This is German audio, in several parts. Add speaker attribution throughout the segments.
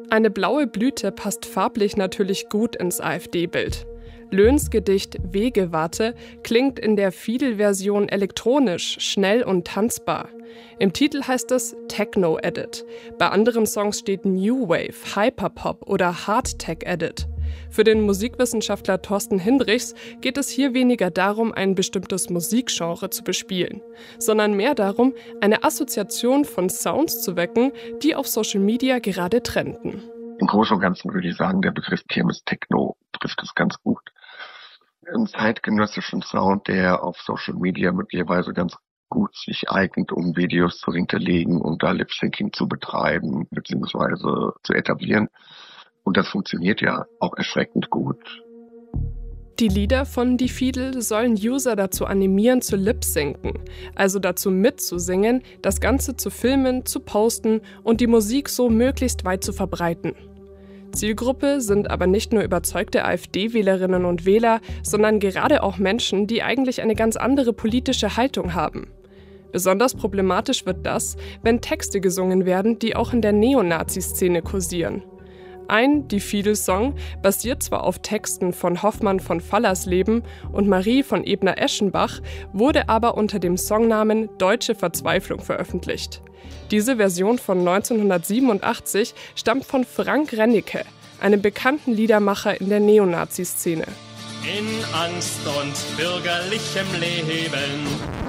Speaker 1: Eine blaue Blüte passt farblich natürlich gut ins AfD-Bild. Löhns Gedicht Wegewarte klingt in der Fiedel-Version elektronisch, schnell und tanzbar. Im Titel heißt es Techno-Edit. Bei anderen Songs steht New Wave, Hyperpop oder Hardtech-Edit. Für den Musikwissenschaftler Thorsten Hindrichs geht es hier weniger darum, ein bestimmtes Musikgenre zu bespielen, sondern mehr darum, eine Assoziation von Sounds zu wecken, die auf Social Media gerade trenden.
Speaker 2: Im Großen und Ganzen würde ich sagen, der Begriff Kirmes Techno trifft es ganz gut. Ein zeitgenössischen Sound, der auf Social Media möglicherweise ganz gut sich eignet, um Videos zu hinterlegen und da Lip-Syncing zu betreiben bzw. zu etablieren. Und das funktioniert ja auch erschreckend gut.
Speaker 1: Die Lieder von Die Fiedel sollen User dazu animieren, zu lip-sinken, also dazu mitzusingen, das Ganze zu filmen, zu posten und die Musik so möglichst weit zu verbreiten. Zielgruppe sind aber nicht nur überzeugte AfD-Wählerinnen und Wähler, sondern gerade auch Menschen, die eigentlich eine ganz andere politische Haltung haben. Besonders problematisch wird das, wenn Texte gesungen werden, die auch in der Neonazi-Szene kursieren. Ein Die Fiedel-Song basiert zwar auf Texten von Hoffmann von Fallersleben und Marie von Ebner-Eschenbach, wurde aber unter dem Songnamen Deutsche Verzweiflung veröffentlicht. Diese Version von 1987 stammt von Frank Rennecke, einem bekannten Liedermacher in der Neonazi-Szene.
Speaker 3: In Angst und bürgerlichem Leben.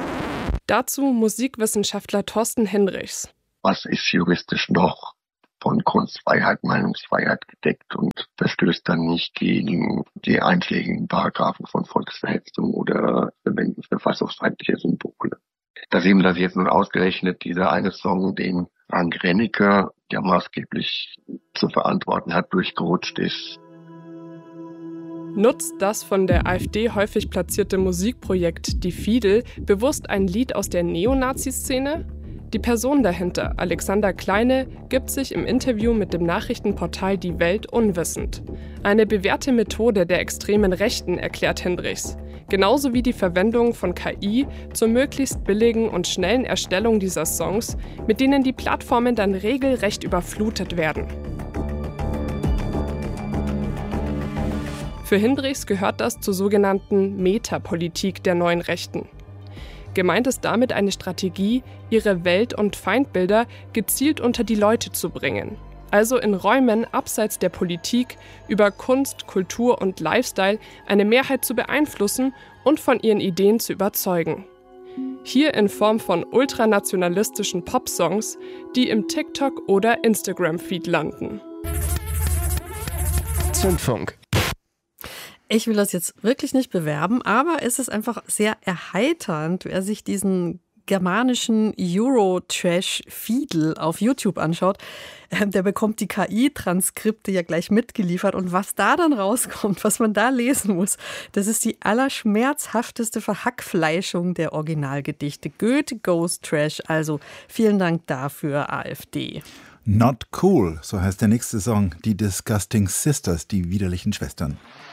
Speaker 1: Dazu Musikwissenschaftler Thorsten Hindrichs.
Speaker 2: Was ist juristisch noch von Kunstfreiheit, Meinungsfreiheit gedeckt und verstößt dann nicht gegen die einschlägigen Paragraphen von Volksverhetzung oder Verwenden verfassungsfeindlicher Symbole. Dass ihm das jetzt nun ausgerechnet dieser eine Song, den Frank Rennecke ja maßgeblich zu verantworten hat, durchgerutscht ist.
Speaker 1: Nutzt das von der AfD häufig platzierte Musikprojekt Die Fiedel bewusst ein Lied aus der Neonazi-Szene? Die Person dahinter, Alexander Kleine, gibt sich im Interview mit dem Nachrichtenportal Die Welt unwissend. Eine bewährte Methode der extremen Rechten, erklärt Hindrichs. Genauso wie die Verwendung von KI zur möglichst billigen und schnellen Erstellung dieser Songs, mit denen die Plattformen dann regelrecht überflutet werden. Für Hindrichs gehört das zur sogenannten Metapolitik der neuen Rechten. Gemeint ist damit eine Strategie, ihre Welt- und Feindbilder gezielt unter die Leute zu bringen. Also in Räumen abseits der Politik über Kunst, Kultur und Lifestyle eine Mehrheit zu beeinflussen und von ihren Ideen zu überzeugen. Hier in Form von ultranationalistischen Popsongs, die im TikTok- oder Instagram-Feed landen.
Speaker 4: Zündfunk.
Speaker 5: Ich will das jetzt wirklich nicht bewerben, aber es ist einfach sehr erheiternd, wer sich diesen germanischen Euro-Trash-Fiedel auf YouTube anschaut. Der bekommt die KI-Transkripte ja gleich mitgeliefert und was da dann rauskommt, was man da lesen muss, das ist die allerschmerzhafteste Verhackfleischung der Originalgedichte. Goethe goes Trash, also vielen Dank dafür, AfD.
Speaker 6: Not Cool, so heißt der nächste Song, die Disgusting Sisters, die widerlichen Schwestern.